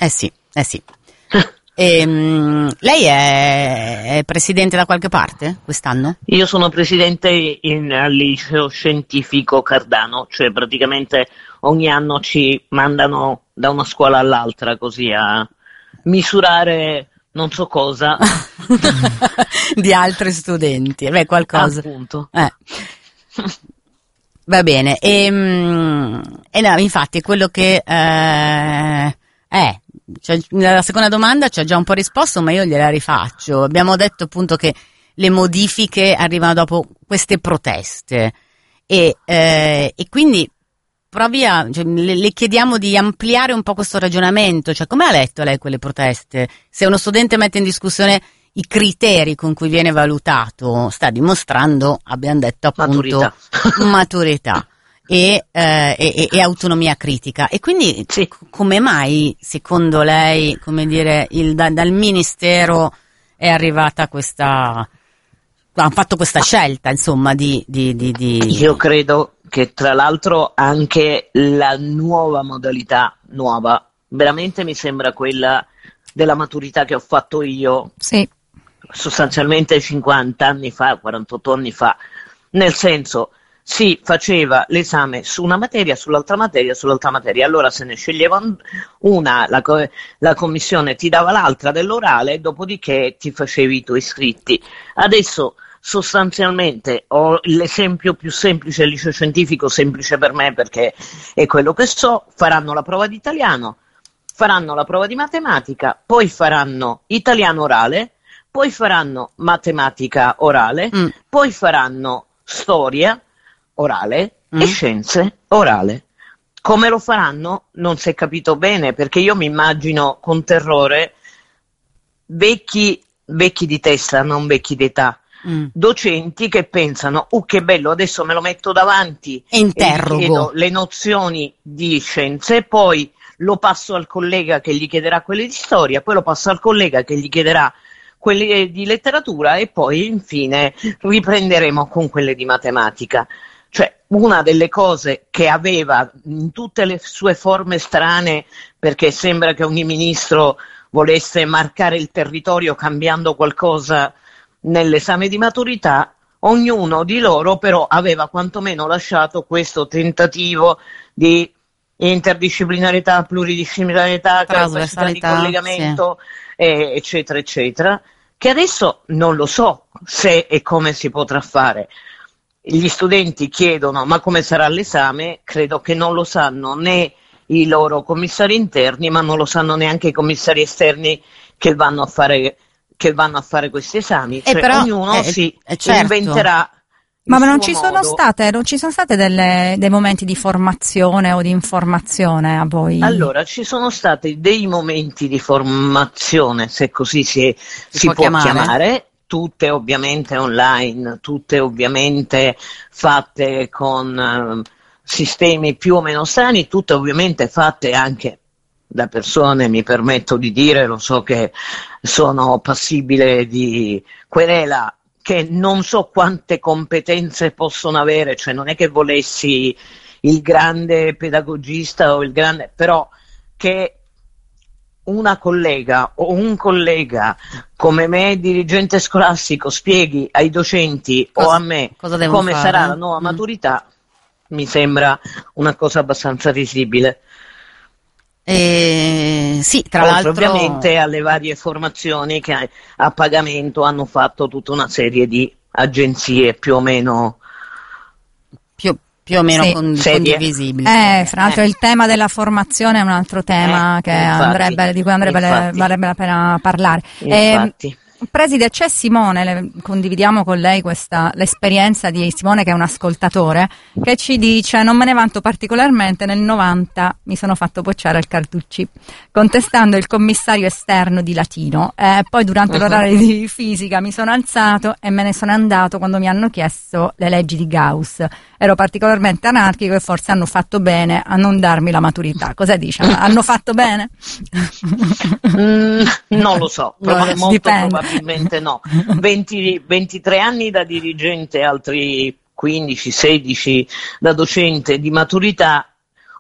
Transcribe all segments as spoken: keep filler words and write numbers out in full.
Eh sì, eh sì. E, um, lei è, è presidente da qualche parte quest'anno? Io sono presidente in, al liceo scientifico Cardano, cioè praticamente ogni anno ci mandano da una scuola all'altra così a misurare non so cosa di altri studenti, beh, qualcosa. Appunto. Eh. Va bene, e, e no, infatti è quello che eh, è. Cioè, la seconda domanda ci ha già un po' risposto, ma io gliela rifaccio. Abbiamo detto appunto che le modifiche arrivano dopo queste proteste e, eh, e quindi provi a, cioè, le, le chiediamo di ampliare un po' questo ragionamento, cioè come ha letto lei quelle proteste? Se uno studente mette in discussione i criteri con cui viene valutato, sta dimostrando, abbiamo detto appunto, maturità, maturità e, eh, e, e autonomia critica. E quindi sì. Come mai, secondo lei, come dire, il, da, dal Ministero è arrivata questa, hanno fatto questa scelta, insomma, di, di, di, di... Io credo che tra l'altro anche la nuova modalità, nuova, veramente mi sembra quella della maturità che ho fatto io. Sì. Sostanzialmente cinquanta anni fa, quarantotto anni fa, nel senso si faceva l'esame su una materia, sull'altra materia, sull'altra materia, allora se ne sceglieva una, la, la commissione ti dava l'altra dell'orale, dopodiché ti facevi i tuoi iscritti. Adesso sostanzialmente ho l'esempio più semplice, il liceo scientifico, semplice per me perché è quello che so, faranno la prova di italiano, faranno la prova di matematica, poi faranno italiano orale, poi faranno matematica orale, mm. poi faranno storia orale mm. e scienze orale. Come lo faranno non si è capito bene, perché io mi immagino con terrore vecchi, vecchi di testa, non vecchi d'età, mm. docenti che pensano, oh che bello, adesso me lo metto davanti e interrogo. E gli chiedo le nozioni di scienze, poi lo passo al collega che gli chiederà quelle di storia, poi lo passo al collega che gli chiederà quelle di letteratura e poi infine riprenderemo con quelle di matematica. Cioè una delle cose che aveva in tutte le sue forme strane, perché sembra che ogni ministro volesse marcare il territorio cambiando qualcosa nell'esame di maturità, ognuno di loro però aveva quantomeno lasciato questo tentativo di interdisciplinarità, pluridisciplinarietà, capacità di collegamento, sì. eh, eccetera, eccetera, che adesso non lo so se e come si potrà fare. Gli studenti chiedono ma come sarà l'esame, credo che non lo sanno né i loro commissari interni, ma non lo sanno neanche i commissari esterni che vanno a fare, che vanno a fare questi esami, cioè, eh però, ognuno eh, si eh, certo. inventerà. Ma, ma non ci modo. sono state, non ci sono state delle, dei momenti di formazione o di informazione a voi? Allora, ci sono stati dei momenti di formazione, se così si, si, si può, può chiamare. chiamare, tutte ovviamente online, tutte ovviamente fatte con uh, sistemi più o meno strani, tutte ovviamente fatte anche da persone, mi permetto di dire, lo so che sono passibile di querela, che non so quante competenze possono avere, cioè non è che volessi il grande pedagogista o il grande, però che una collega o un collega come me, dirigente scolastico, spieghi ai docenti cosa, o a me come fare? sarà la nuova mm. maturità, mi sembra una cosa abbastanza risibile. Eh, sì, tra Oltre l'altro ovviamente alle varie formazioni che a pagamento hanno fatto tutta una serie di agenzie più o meno più, più o meno sì, con, condivisibili. Eh, fra l'altro eh. il tema della formazione è un altro tema eh, che infatti, andrebbe, di cui andrebbe le, varrebbe la pena parlare. Infatti. Eh, Preside, c'è Simone, le, condividiamo con lei questa l'esperienza di Simone, che è un ascoltatore, che ci dice: non me ne vanto particolarmente, nel novanta mi sono fatto bocciare al Carducci contestando il commissario esterno di latino, eh, poi durante uh-huh. l'orario di fisica mi sono alzato e me ne sono andato quando mi hanno chiesto le leggi di Gauss. Ero particolarmente anarchico e forse hanno fatto bene a non darmi la maturità. Cosa dice? Hanno fatto bene? mm, non lo so, no, molto dipende. Probabilmente no. venti, ventitré anni da dirigente, altri quindici sedici da docente di maturità,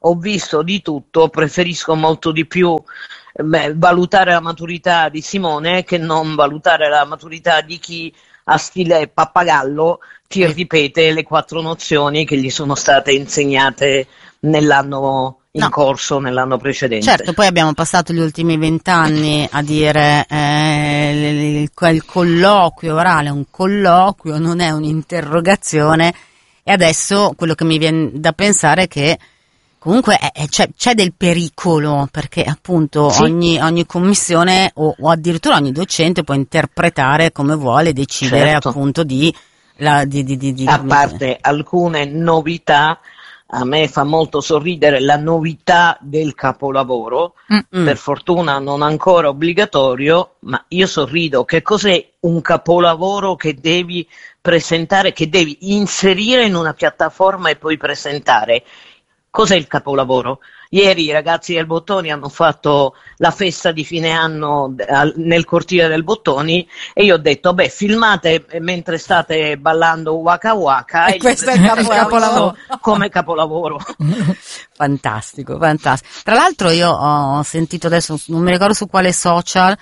ho visto di tutto, preferisco molto di più beh, valutare la maturità di Simone che non valutare la maturità di chi a stile pappagallo ti ripete le quattro nozioni che gli sono state insegnate nell'anno in No. corso, nell'anno precedente. Certo, poi abbiamo passato gli ultimi vent'anni a dire eh, il, il, il colloquio orale è un colloquio, non è un'interrogazione, e adesso quello che mi viene da pensare è che comunque è, è, c'è, c'è del pericolo, perché appunto Sì. ogni, ogni commissione o, o addirittura ogni docente può interpretare come vuole, decidere Certo. appunto di, la, di, di, di, di A parte alcune novità, a me fa molto sorridere la novità del capolavoro, Mm. per fortuna non ancora obbligatorio, ma io sorrido. Che cos'è un capolavoro che devi presentare, che devi inserire in una piattaforma e poi presentare? Cos'è il capolavoro? Ieri i ragazzi del Bottoni hanno fatto la festa di fine anno al- nel cortile del Bottoni e io ho detto, beh, filmate mentre state ballando Waka Waka E e gli questo è il presentate capolavoro. questo come capolavoro. Fantastico, fantastico. Tra l'altro io ho sentito adesso, non mi ricordo su quale social,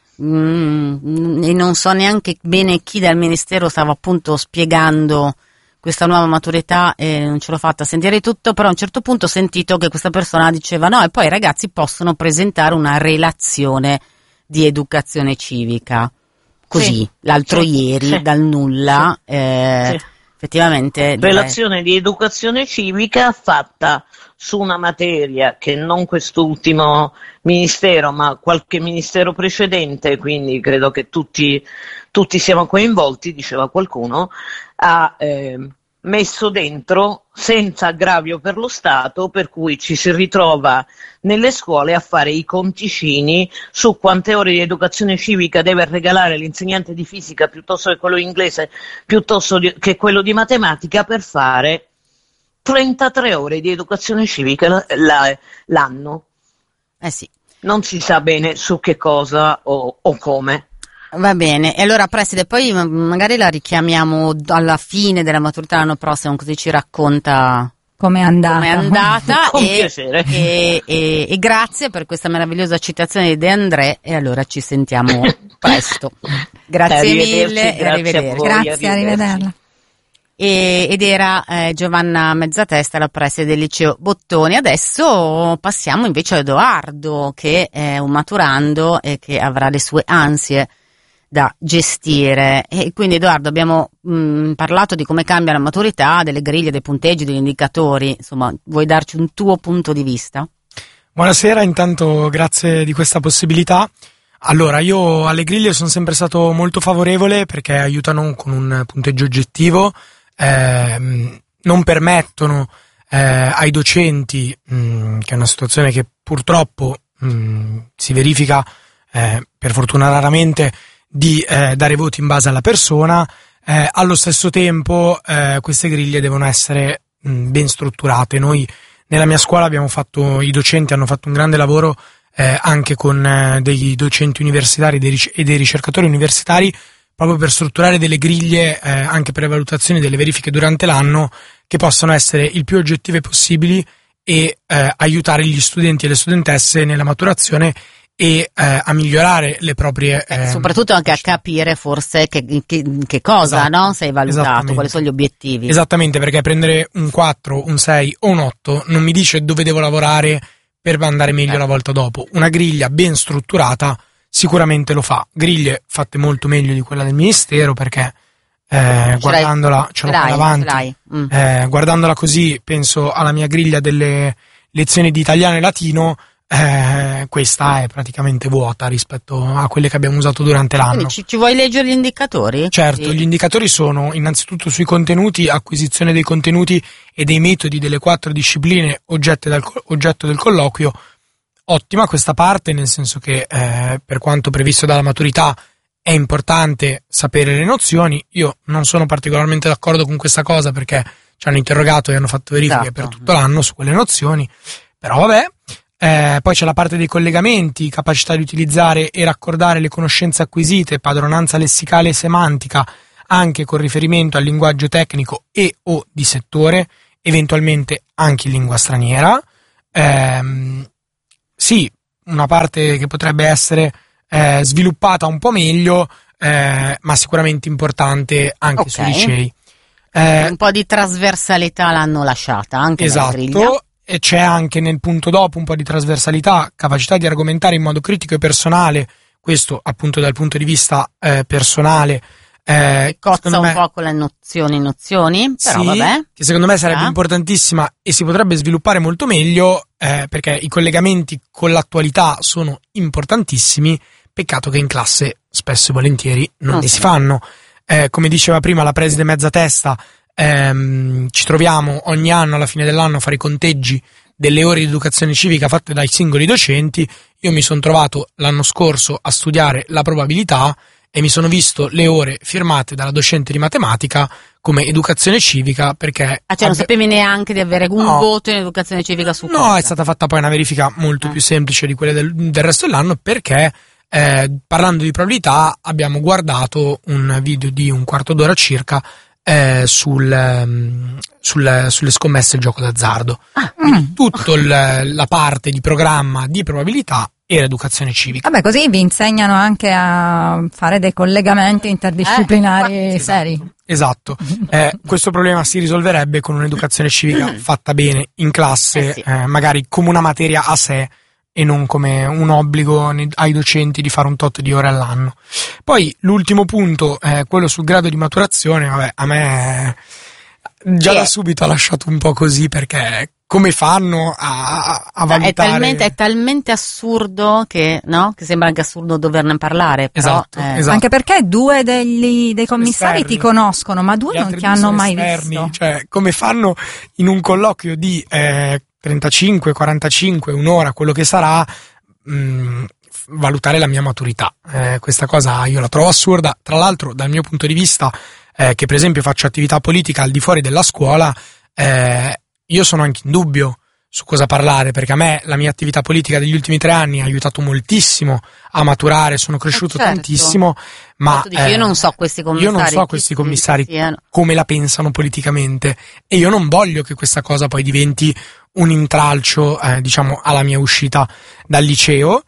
mm, e non so neanche bene chi dal ministero stava appunto spiegando questa nuova maturità e non ce l'ho fatta sentire tutto, però a un certo punto ho sentito che questa persona diceva no, e poi i ragazzi possono presentare una relazione di educazione civica. Così, Sì, l'altro sì, ieri, sì, dal nulla, eh, sì. effettivamente... direi- Relazione di educazione civica fatta su una materia che non quest'ultimo ministero, ma qualche ministero precedente, quindi credo che tutti, tutti siamo coinvolti, diceva qualcuno, ha eh, messo dentro senza aggravio per lo Stato, per cui ci si ritrova nelle scuole a fare i conticini su quante ore di educazione civica deve regalare l'insegnante di fisica piuttosto che quello di inglese, piuttosto di, che quello di matematica, per fare trentatré ore di educazione civica la- la- l'anno. Eh sì. Non si sa bene su che cosa o, o come. Va bene, e allora preside, poi ma- magari la richiamiamo alla fine della maturità l'anno prossimo, così ci racconta Come è andata? com'è andata. Con e, piacere. e, e, e grazie per questa meravigliosa citazione di De André, e allora ci sentiamo presto. Grazie Arrivederci, mille e grazie a arrivederci. voi. Grazie, arrivederci. arrivederla. E, ed era eh, Giovanna Mezzatesta, la preside del liceo Bottoni. Adesso passiamo invece a Edoardo, che è un maturando e che avrà le sue ansie da gestire. E quindi Edoardo, abbiamo mh, parlato di come cambia la maturità, delle griglie, dei punteggi, degli indicatori. Insomma, vuoi darci un tuo punto di vista? Buonasera, intanto grazie di questa possibilità. Allora, io alle griglie sono sempre stato molto favorevole perché aiutano con un punteggio oggettivo, ehm, non permettono eh, ai docenti, mh, che è una situazione che purtroppo mh, si verifica eh, per fortuna raramente, di eh, dare voti in base alla persona. Eh, allo stesso tempo eh, queste griglie devono essere mh, ben strutturate. Noi nella mia scuola abbiamo fatto, i docenti hanno fatto un grande lavoro eh, anche con eh, dei docenti universitari dei ric- e dei ricercatori universitari, proprio per strutturare delle griglie eh, anche per le valutazioni delle verifiche durante l'anno, che possano essere il più oggettive possibili e eh, aiutare gli studenti e le studentesse nella maturazione e eh, a migliorare le proprie eh, Soprattutto anche a capire forse che, che, che cosa, Esatto, no? Sei valutato, esattamente. quali sono gli obiettivi. Esattamente, perché prendere un quattro, un sei o un otto non mi dice dove devo lavorare per andare meglio Eh. la volta dopo. Una griglia ben strutturata sicuramente lo fa. Griglie fatte molto meglio di quella del ministero, perché eh, guardandola, ce l'ho l'hai, qua davanti, ce l'hai. Mm. eh, guardandola così penso alla mia griglia delle lezioni di italiano e latino. Eh, questa è praticamente vuota rispetto a quelle che abbiamo usato durante l'anno. Quindi ci, ci vuoi leggere gli indicatori? Certo, Sì. gli indicatori sono innanzitutto sui contenuti, acquisizione dei contenuti e dei metodi delle quattro discipline oggetto del, oggetto del colloquio. Ottima questa parte, nel senso che eh, per quanto previsto dalla maturità è importante sapere le nozioni. Io non sono particolarmente d'accordo con questa cosa, perché ci hanno interrogato e hanno fatto verifiche Esatto. per tutto l'anno su quelle nozioni, però vabbè. Eh, poi c'è la parte dei collegamenti, capacità di utilizzare e raccordare le conoscenze acquisite, padronanza lessicale e semantica, anche con riferimento al linguaggio tecnico e o di settore, eventualmente anche in lingua straniera. ehm, sì, una parte che potrebbe essere eh, sviluppata un po' meglio, eh, ma sicuramente importante anche Ok. sui licei. Eh, Un po' di trasversalità l'hanno lasciata anche nella griglia. esatto, e c'è anche nel punto dopo un po' di trasversalità, capacità di argomentare in modo critico e personale, questo appunto dal punto di vista eh, personale. Eh, Cozza secondo un me- po' con le nozioni nozioni, però sì, vabbè. che secondo me sarebbe Ah. importantissima e si potrebbe sviluppare molto meglio, eh, perché i collegamenti con l'attualità sono importantissimi. Peccato che in classe spesso e volentieri non, Non ne si si fanno. Eh, come diceva prima la preside mezza testa, ehm, ci troviamo ogni anno alla fine dell'anno a fare i conteggi delle ore di educazione civica fatte dai singoli docenti. Io mi sono trovato l'anno scorso a studiare la probabilità e mi sono visto le ore firmate dalla docente di matematica come educazione civica, perché Ah, cioè non abbi- sapevi neanche di avere un No. voto in educazione civica su no, cosa? è stata fatta poi una verifica molto Ah. più semplice di quelle del, del resto dell'anno, perché eh, parlando di probabilità abbiamo guardato un video di un quarto d'ora circa eh, sul, ehm, sul- sulle scommesse e il gioco d'azzardo. Ah. Quindi tutta la parte di programma di probabilità era educazione civica. Vabbè, così vi insegnano anche a fare dei collegamenti interdisciplinari Eh, infatti, seri. Esatto, eh, questo problema si risolverebbe con un'educazione civica fatta bene in classe, Eh sì. eh, magari come una materia a sé e non come un obbligo ne- ai docenti di fare un tot di ore all'anno. Poi l'ultimo punto, eh, quello sul grado di maturazione, vabbè, a me eh, già Sì. da subito ha lasciato un po' così, perché come fanno a, a, a valutare? È talmente, è talmente assurdo che, no? Che sembra anche assurdo doverne parlare. Però, Esatto, eh, esatto. Anche perché due degli, dei commissari esterni. ti conoscono, ma due Gli non altri ti due hanno sono mai esterni, visto. cioè come fanno in un colloquio di eh, trentacinque, quarantacinque, un'ora, quello che sarà, mh, valutare la mia maturità. Eh, questa cosa io la trovo assurda. Tra l'altro, dal mio punto di vista, eh, che per esempio faccio attività politica al di fuori della scuola, eh, io sono anche in dubbio su cosa parlare, perché a me la mia attività politica degli ultimi tre anni ha aiutato moltissimo a maturare, sono cresciuto Eh, certo. tantissimo, ma Tanto dici, io non so questi commissari. io non so chi- questi chi- commissari chi siano. come la pensano politicamente, e io non voglio che questa cosa poi diventi un intralcio, eh, diciamo, alla mia uscita dal liceo,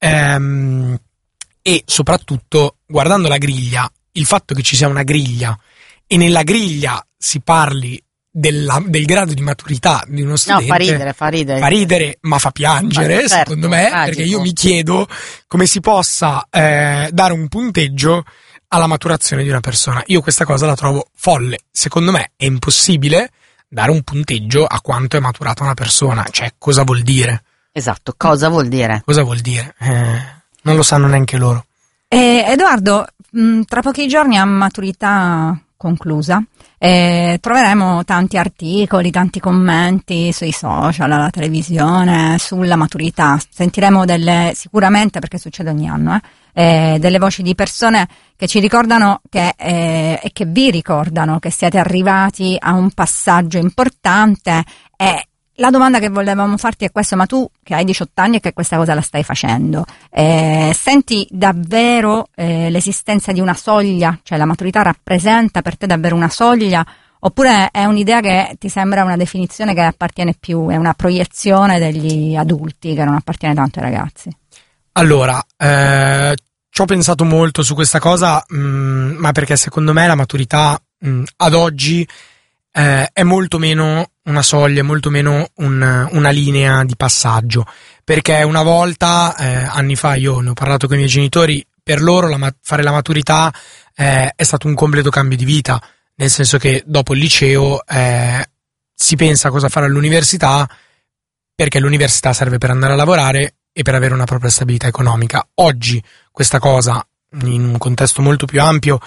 ehm, e soprattutto guardando la griglia, il fatto che ci sia una griglia e nella griglia si parli della- del grado di maturità di uno No, studente, fa ridere, fa ridere. fa ridere, ma fa piangere, Ma certo, secondo me, tragico. perché io mi chiedo come si possa eh, dare un punteggio alla maturazione di una persona. Io questa cosa la trovo folle. Secondo me è impossibile dare un punteggio a quanto è maturata una persona. Cioè, cosa vuol dire? Esatto, cosa vuol dire? Cosa vuol dire? Eh, non lo sanno neanche loro. Eh, Edoardo, mh, tra pochi giorni a maturità conclusa eh, troveremo tanti articoli, tanti commenti sui social, alla televisione, sulla maturità. Sentiremo delle, sicuramente, perché succede ogni anno, eh, eh, delle voci di persone che ci ricordano che, eh, e che vi ricordano che siete arrivati a un passaggio importante. E la domanda che volevamo farti è questa: ma tu che hai diciotto anni e che questa cosa la stai facendo, eh, senti davvero eh, l'esistenza di una soglia? Cioè la maturità rappresenta per te davvero una soglia? Oppure è un'idea che ti sembra una definizione che appartiene più, è una proiezione degli adulti che non appartiene tanto ai ragazzi? Allora, eh, ci ho pensato molto su questa cosa, mh, ma perché secondo me la maturità mh, ad oggi eh, è molto meno una soglia, è molto meno un, una linea di passaggio, perché una volta, eh, anni fa, io ne ho parlato con i miei genitori, per loro la, fare la maturità eh, è stato un completo cambio di vita, nel senso che dopo il liceo eh, si pensa a cosa fare all'università, perché l'università serve per andare a lavorare e per avere una propria stabilità economica. Oggi questa cosa, in un contesto molto più ampio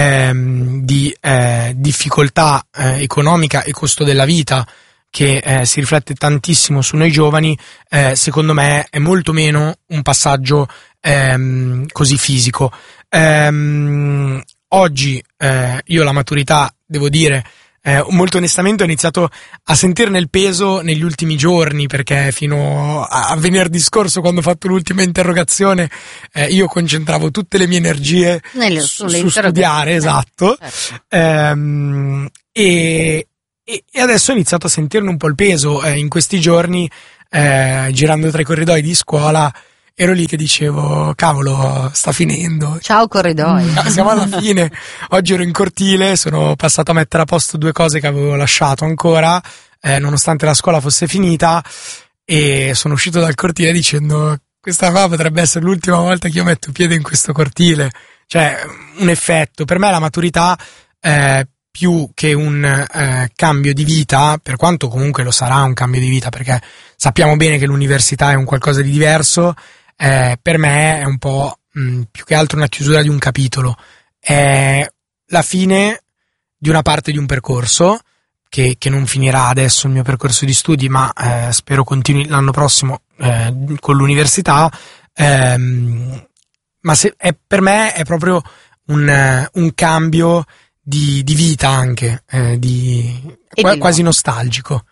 ehm, di eh, difficoltà eh, economica e costo della vita, che eh, si riflette tantissimo su noi giovani, eh, secondo me è molto meno un passaggio ehm, così fisico. Ehm, oggi eh, io la maturità, devo dire, Eh, molto onestamente ho iniziato a sentirne il peso negli ultimi giorni, perché fino a, a venerdì scorso, quando ho fatto l'ultima interrogazione, eh, io concentravo tutte le mie energie Nelle- su, sulle su studiare, interrogazioni. esatto, Certo. Ehm, e, e e adesso ho iniziato a sentirne un po' il peso. Eh, in questi giorni eh, girando tra i corridoi di scuola, ero lì che dicevo, cavolo, sta finendo. Ciao corridoi. Siamo alla fine. Oggi ero in cortile, sono passato a mettere a posto due cose che avevo lasciato ancora, eh, nonostante la scuola fosse finita, e sono uscito dal cortile dicendo, questa qua potrebbe essere l'ultima volta che io metto piede in questo cortile. Cioè, un effetto. Per me la maturità, eh, più che un eh, cambio di vita, per quanto comunque lo sarà un cambio di vita, perché sappiamo bene che l'università è un qualcosa di diverso, eh, per me è un po' mh, più che altro una chiusura di un capitolo, è la fine di una parte di un percorso che, che non finirà adesso il mio percorso di studi, ma eh, spero continui l'anno prossimo eh, con l'università, ehm, ma se, è, per me è proprio un, un cambio di, di vita anche, eh, di, di quasi nostalgico.